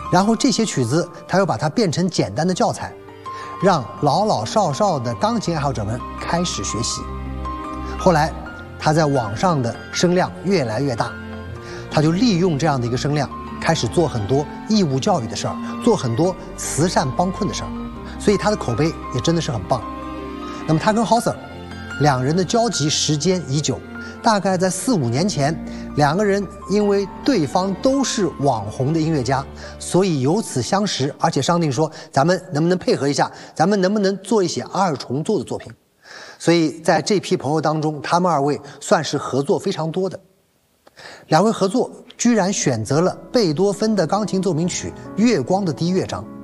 然后这些曲子他又把它变成简单的教材，让老老少少的钢琴爱好者们开始学习。后来他在网上的声量越来越大，他就利用这样的一个声量，开始做很多义务教育的事儿，做很多慈善帮困的事儿，所以他的口碑也真的是很棒。那么他跟 Hauser 两人的交集时间已久，大概在4、5年前，两个人因为对方都是网红的音乐家，所以由此相识，而且商定说咱们能不能配合一下，咱们能不能做一些2重奏的作品。所以在这批朋友当中，他们2位算是合作非常多的。2位合作居然选择了贝多芬的钢琴奏鸣曲《月光》的第1乐章。